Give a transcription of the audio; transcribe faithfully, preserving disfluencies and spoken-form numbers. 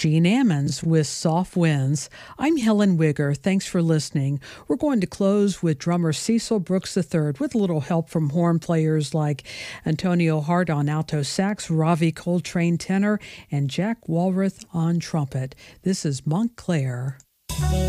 Gene Ammons with Soft Winds. I'm Helen Wigger. Thanks for listening. We're going to close with drummer Cecil Brooks the third with a little help from horn players like Antonio Hart on alto sax, Ravi Coltrane tenor, and Jack Walrath on trumpet. This is Montclair.